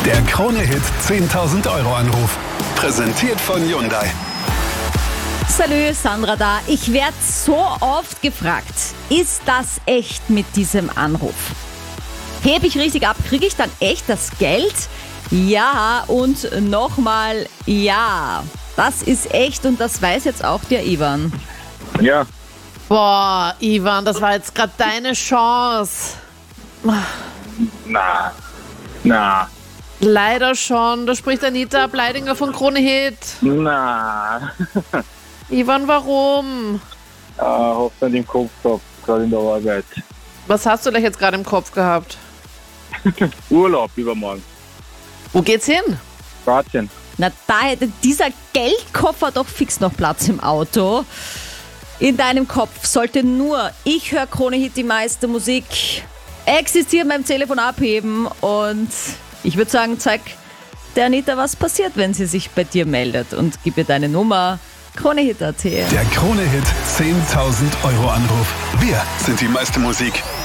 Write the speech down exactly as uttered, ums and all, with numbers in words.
Der Krone-Hit zehntausend Euro Anruf. Präsentiert von Hyundai. Salü, Sandra da. Ich werde so oft gefragt, ist das echt mit diesem Anruf? Hebe ich richtig ab? Kriege ich dann echt das Geld? Ja und nochmal ja. Das ist echt und das weiß jetzt auch der Ivan. Ja, Boah, Ivan, das war jetzt gerade deine Chance. na, na, Leider schon. Da spricht Anita Bleidinger von Krone Hit. na. Ivan, warum? Äh, hab's nicht im Kopf gehabt, gerade in der Arbeit. Was hast du gleich jetzt gerade im Kopf gehabt? Urlaub übermorgen. Wo geht's hin? Kroatien. Na, da hätte dieser Geldkoffer doch fix noch Platz im Auto. In deinem Kopf sollte nur ich höre Krone Hit, die meiste Musik, existieren beim Telefon abheben und ich würde sagen, zeig der Anita, was passiert, wenn sie sich bei dir meldet und gib ihr deine Nummer. Krone Hit punkt at. Der Krone-Hit zehntausend Euro Anruf. Wir sind die meiste Musik.